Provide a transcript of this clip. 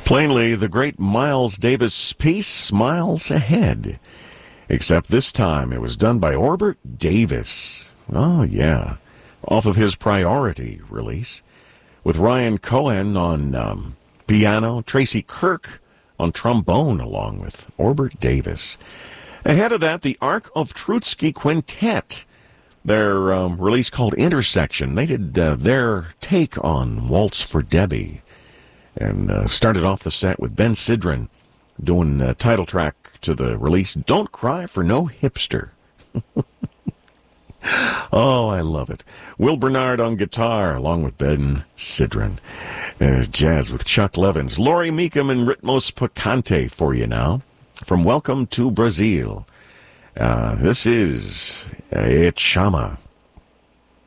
Plainly, the great Miles Davis piece, Miles Ahead. Except this time it was done by Orbert Davis. Oh, yeah. Off of his Priority release. With Ryan Cohen on piano, Tracy Kirk on trombone, along with Orbert Davis. Ahead of that, the Ark of Trutsky Quintet. Their release called Intersection. They did their take on Waltz for Debbie. And started off the set with Ben Sidran doing the title track to the release, Don't Cry for No Hipster. Oh, I love it. Will Bernard on guitar, along with Ben Sidran. Jazz with Chuck Levins. Laurie Meekum and Ritmos Picante for you now. From Welcome to Brazil. This is Chama.